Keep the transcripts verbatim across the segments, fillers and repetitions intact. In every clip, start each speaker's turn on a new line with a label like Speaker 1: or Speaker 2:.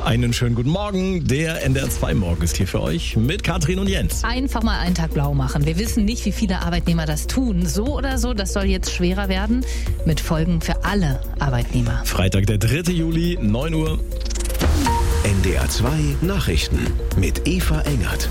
Speaker 1: Einen schönen guten Morgen. Der N D R zwei Morgen ist hier für euch mit Katrin und Jens.
Speaker 2: Einfach mal einen Tag blau machen. Wir wissen nicht, wie viele Arbeitnehmer das tun. So oder so, das soll jetzt schwerer werden. Mit Folgen für alle Arbeitnehmer.
Speaker 1: Freitag, der dritte Juli, neun Uhr.
Speaker 3: N D R zwei Nachrichten mit Eva Engert.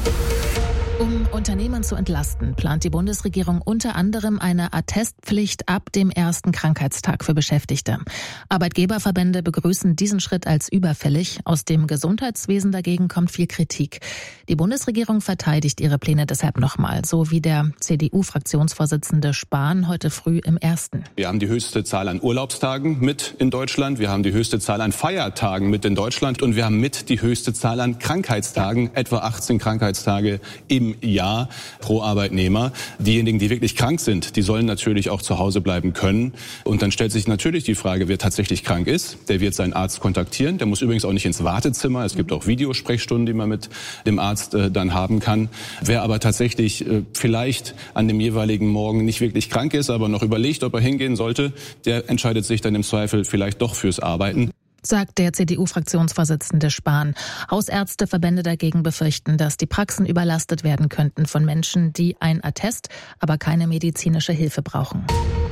Speaker 4: Um Unternehmen zu entlasten, plant die Bundesregierung unter anderem eine Attestpflicht ab dem ersten Krankheitstag für Beschäftigte. Arbeitgeberverbände begrüßen diesen Schritt als überfällig. Aus dem Gesundheitswesen dagegen kommt viel Kritik. Die Bundesregierung verteidigt ihre Pläne deshalb nochmal, so wie der C D U-Fraktionsvorsitzende Spahn heute früh im Ersten.
Speaker 5: Wir haben die höchste Zahl an Urlaubstagen mit in Deutschland. Wir haben die höchste Zahl an Feiertagen mit in Deutschland. Und wir haben mit die höchste Zahl an Krankheitstagen, etwa achtzehn Krankheitstage im Jahr pro Arbeitnehmer. Diejenigen, die wirklich krank sind, die sollen natürlich auch zu Hause bleiben können. Und dann stellt sich natürlich die Frage, wer tatsächlich krank ist, der wird seinen Arzt kontaktieren. Der muss übrigens auch nicht ins Wartezimmer. Es gibt auch Videosprechstunden, die man mit dem Arzt äh, dann haben kann. Wer aber tatsächlich äh, vielleicht an dem jeweiligen Morgen nicht wirklich krank ist, aber noch überlegt, ob er hingehen sollte, der entscheidet sich dann im Zweifel vielleicht doch fürs Arbeiten.
Speaker 4: Sagt der C D U-Fraktionsvorsitzende Spahn. Hausärzteverbände dagegen befürchten, dass die Praxen überlastet werden könnten von Menschen, die ein Attest, aber keine medizinische Hilfe brauchen.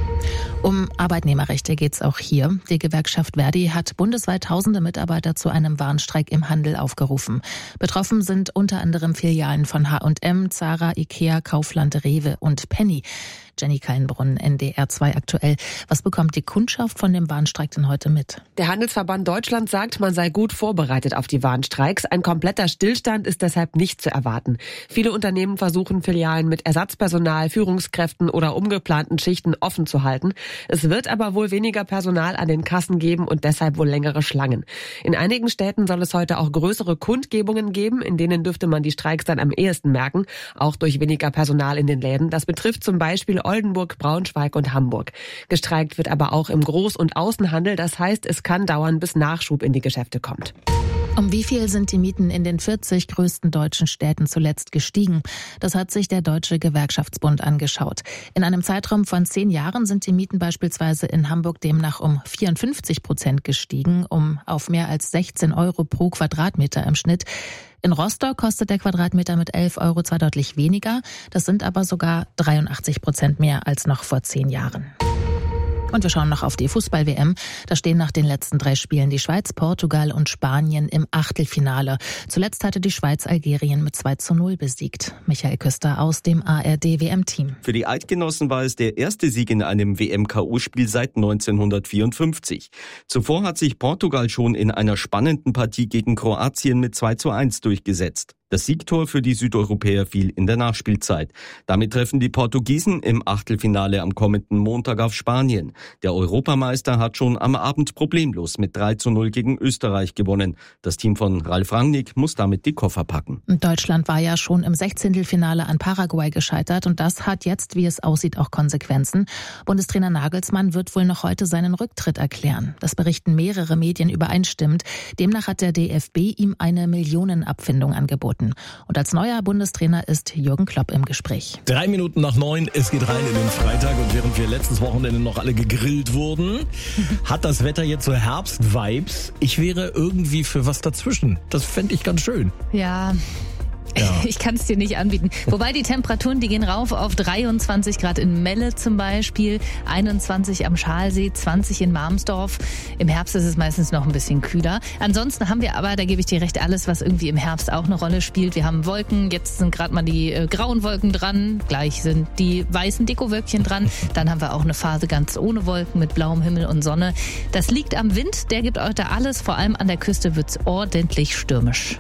Speaker 4: Um Arbeitnehmerrechte geht's auch hier. Die Gewerkschaft Verdi hat bundesweit tausende Mitarbeiter zu einem Warnstreik im Handel aufgerufen. Betroffen sind unter anderem Filialen von H und M, Zara, Ikea, Kaufland, Rewe und Penny. Jenny Kallenbrunn, N D R zwei aktuell. Was bekommt die Kundschaft von dem Warnstreik denn heute mit?
Speaker 6: Der Handelsverband Deutschland sagt, man sei gut vorbereitet auf die Warnstreiks. Ein kompletter Stillstand ist deshalb nicht zu erwarten. Viele Unternehmen versuchen, Filialen mit Ersatzpersonal, Führungskräften oder umgeplanten Schichten offen zu halten. Es wird aber wohl weniger Personal an den Kassen geben und deshalb wohl längere Schlangen. In einigen Städten soll es heute auch größere Kundgebungen geben, in denen dürfte man die Streiks dann am ehesten merken, auch durch weniger Personal in den Läden. Das betrifft zum Beispiel Oldenburg, Braunschweig und Hamburg. Gestreikt wird aber auch im Groß- und Außenhandel. Das heißt, es kann dauern, bis Nachschub in die Geschäfte kommt.
Speaker 4: Um wie viel sind die Mieten in den vierzig größten deutschen Städten zuletzt gestiegen? Das hat sich der Deutsche Gewerkschaftsbund angeschaut. In einem Zeitraum von zehn Jahren sind die Mieten beispielsweise in Hamburg demnach um vierundfünfzig Prozent gestiegen, um auf mehr als sechzehn Euro pro Quadratmeter im Schnitt. In Rostock kostet der Quadratmeter mit elf Euro zwar deutlich weniger, das sind aber sogar dreiundachtzig Prozent mehr als noch vor zehn Jahren. Und wir schauen noch auf die Fußball-W M. Da stehen nach den letzten drei Spielen die Schweiz, Portugal und Spanien im Achtelfinale. Zuletzt hatte die Schweiz Algerien mit zwei zu null besiegt. Michael Küster aus dem A R D-W M-Team.
Speaker 7: Für die Eidgenossen war es der erste Sieg in einem W M-K O-Spiel seit neunzehnhundertvierundfünfzig. Zuvor hat sich Portugal schon in einer spannenden Partie gegen Kroatien mit zwei zu eins durchgesetzt. Das Siegtor für die Südeuropäer fiel in der Nachspielzeit. Damit treffen die Portugiesen im Achtelfinale am kommenden Montag auf Spanien. Der Europameister hat schon am Abend problemlos mit drei zu null gegen Österreich gewonnen. Das Team von Ralf Rangnick muss damit die Koffer packen.
Speaker 4: Deutschland war ja schon im Sechzehntelfinale an Paraguay gescheitert und das hat jetzt, wie es aussieht, auch Konsequenzen. Bundestrainer Nagelsmann wird wohl noch heute seinen Rücktritt erklären. Das berichten mehrere Medien übereinstimmend. Demnach hat der D F B ihm eine Millionenabfindung angeboten. Und als neuer Bundestrainer ist Jürgen Klopp im Gespräch.
Speaker 1: Drei Minuten nach neun, es geht rein in den Freitag. Und während wir letztes Wochenende noch alle gegrillt wurden, hat das Wetter jetzt so Herbst-Vibes. Ich wäre irgendwie für was dazwischen. Das fände ich ganz schön.
Speaker 2: Ja... Ja. Ich kann es dir nicht anbieten. Wobei die Temperaturen, die gehen rauf auf dreiundzwanzig Grad in Melle zum Beispiel, einundzwanzig am Schalsee, zwanzig in Marmsdorf. Im Herbst ist es meistens noch ein bisschen kühler. Ansonsten haben wir aber, da gebe ich dir recht, alles, was irgendwie im Herbst auch eine Rolle spielt. Wir haben Wolken, jetzt sind gerade mal die äh, grauen Wolken dran, gleich sind die weißen Dekowölkchen dran. Dann haben wir auch eine Phase ganz ohne Wolken mit blauem Himmel und Sonne. Das liegt am Wind, der gibt heute alles. Vor allem an der Küste wird's ordentlich stürmisch.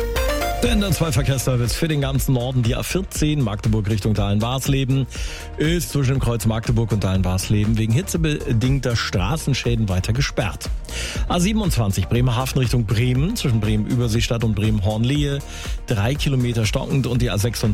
Speaker 1: Der N D R zwei Verkehrsservice für den ganzen Norden, die A vierzehn, Magdeburg Richtung Dahlen-Warsleben, ist zwischen dem Kreuz Magdeburg und Dahlen-Warsleben wegen hitzebedingter Straßenschäden weiter gesperrt. A siebenundzwanzig, Bremerhaven Richtung Bremen, zwischen Bremen-Überseestadt und Bremen-Hornlehe, drei Kilometer stockend und die A sechsundzwanzig